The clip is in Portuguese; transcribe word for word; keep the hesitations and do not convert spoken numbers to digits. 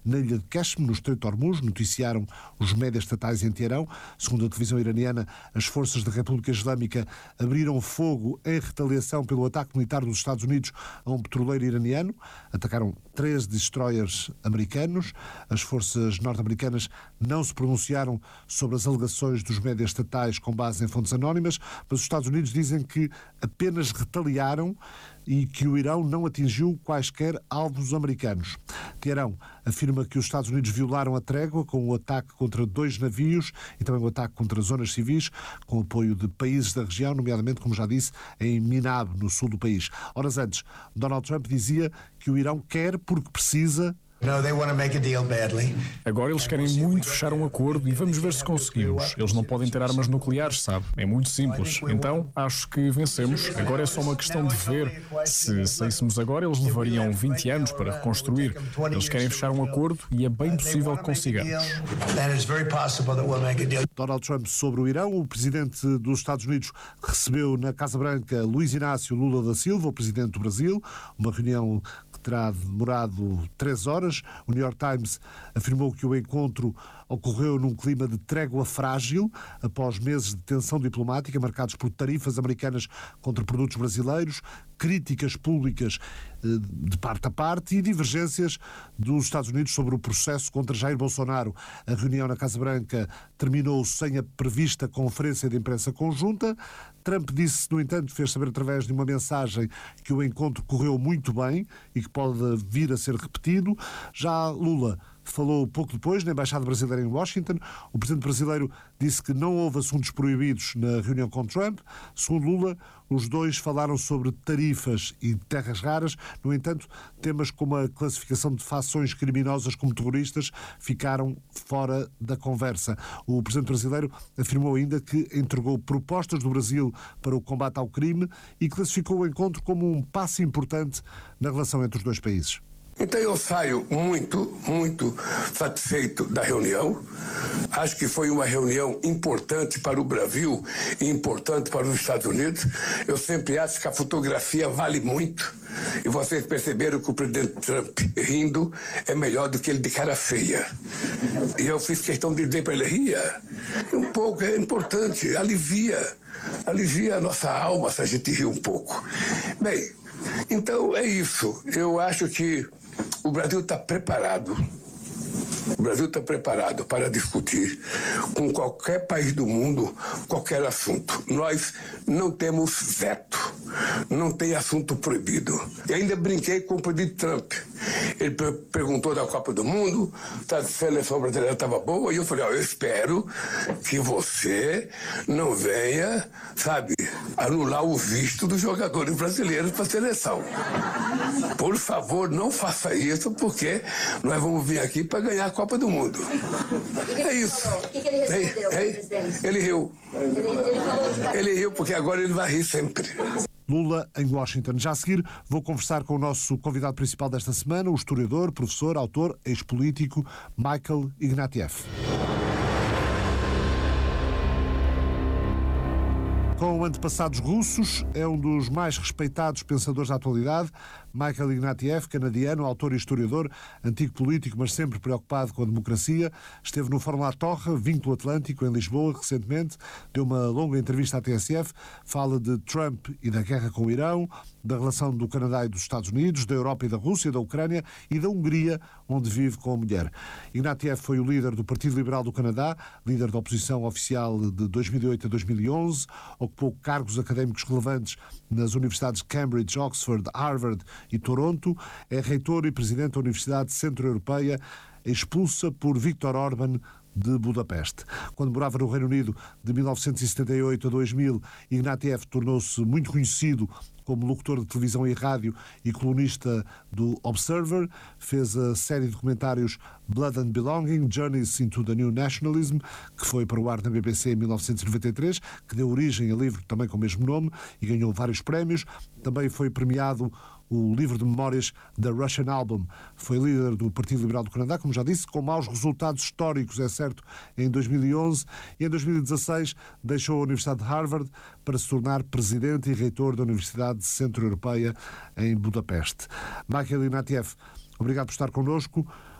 na ilha de Qeshm, no Estreito de Hormuz, noticiaram os médias estatais em Teherão. Segundo a televisão iraniana, as forças da República Islâmica abriram fogo em retaliação pelo ataque militar dos Estados Unidos a um petroleiro iraniano. Atacaram três destroyers americanos. As forças norte-americanas não se pronunciaram sobre as alegações dos médias estatais com base em fontes anónimas, mas os Estados Unidos dizem que apenas retaliaram e que o Irão não atingiu quaisquer alvos americanos. Teherão afirma que os Estados Unidos violaram a trégua com o ataque contra dois navios e também o ataque contra zonas civis, com apoio de países da região, nomeadamente, como já disse, em Minab, no sul do país. Horas antes, Donald Trump dizia que o Irão quer porque precisa. Agora eles querem muito fechar um acordo e vamos ver se conseguimos. Eles não podem ter armas nucleares, sabe? É muito simples. Então, acho que vencemos. Agora é só uma questão de ver. Se saíssemos agora, eles levariam vinte anos para reconstruir. Eles querem fechar um acordo e é bem possível que consigamos. Donald Trump sobre o Irão. O presidente dos Estados Unidos recebeu na Casa Branca Luiz Inácio Lula da Silva, o presidente do Brasil, uma reunião terá demorado três horas. O New York Times afirmou que o encontro ocorreu num clima de trégua frágil, após meses de tensão diplomática marcados por tarifas americanas contra produtos brasileiros, críticas públicas de parte a parte e divergências dos Estados Unidos sobre o processo contra Jair Bolsonaro. A reunião na Casa Branca terminou sem a prevista conferência de imprensa conjunta. Trump disse, no entanto, fez saber através de uma mensagem que o encontro correu muito bem e que pode vir a ser repetido. Já Lula falou pouco depois na Embaixada Brasileira em Washington. O presidente brasileiro disse que não houve assuntos proibidos na reunião com Trump. Segundo Lula, os dois falaram sobre tarifas e terras raras. No entanto, temas como a classificação de facções criminosas como terroristas ficaram fora da conversa. O presidente brasileiro afirmou ainda que entregou propostas do Brasil para o combate ao crime e classificou o encontro como um passo importante na relação entre os dois países. Então eu saio muito, muito satisfeito da reunião. Acho que foi uma reunião importante para o Brasil e importante para os Estados Unidos. Eu sempre acho que a fotografia vale muito. E vocês perceberam que o presidente Trump rindo é melhor do que ele de cara feia. E eu fiz questão de dizer para ele, ria. Um pouco, é importante, alivia. Alivia a nossa alma se a gente rir um pouco. Bem, então é isso. Eu acho que o Brasil está preparado. O Brasil está preparado para discutir com qualquer país do mundo qualquer assunto. Nós não temos veto, não tem assunto proibido. E ainda brinquei com o presidente Trump. Ele perguntou da Copa do Mundo, se a seleção brasileira estava boa, e eu falei, ó, eu espero que você não venha, sabe, anular o visto dos jogadores brasileiros para a seleção. Por favor, não faça isso, porque nós vamos vir aqui para ganhar a Copa do Mundo. É isso. O que, que ele respondeu, é, é, presidente? Ele riu. Ele, ele falou... Ele riu porque agora ele vai rir sempre. Lula em Washington. Já a seguir vou conversar com o nosso convidado principal desta semana, o historiador, professor, autor, ex-político Michael Ignatieff. Com antepassados russos, é um dos mais respeitados pensadores da atualidade. Michael Ignatieff, canadiano, autor e historiador, antigo político, mas sempre preocupado com a democracia, esteve no Fórum La Torre, Vínculo Atlântico, em Lisboa, recentemente, deu uma longa entrevista à T S F, fala de Trump e da guerra com o Irão, da relação do Canadá e dos Estados Unidos, da Europa e da Rússia, da Ucrânia e da Hungria, onde vive com a mulher. Ignatieff foi o líder do Partido Liberal do Canadá, líder da oposição oficial de dois mil e oito a dois mil e onze, ocupou cargos académicos relevantes nas universidades de Cambridge, Oxford, Harvard e Toronto, é reitor e presidente da Universidade Centro-Europeia, expulsa por Viktor Orbán de Budapeste. Quando morava no Reino Unido de mil novecentos e setenta e oito a dois mil, Ignatieff tornou-se muito conhecido como locutor de televisão e rádio e colunista do Observer. Fez a série de documentários Blood and Belonging, Journeys into the New Nationalism, que foi para o ar na B B C em mil novecentos e noventa e três, que deu origem a livro também com o mesmo nome e ganhou vários prémios. Também foi premiado o livro de memórias The Russian Album. Foi líder do Partido Liberal do Canadá, como já disse, com maus resultados históricos, é certo, em dois mil e onze, e em dois mil e dezasseis deixou a Universidade de Harvard para se tornar presidente e reitor da Universidade Centro-Europeia em Budapeste. Michael Ignatieff, obrigado por estar connosco.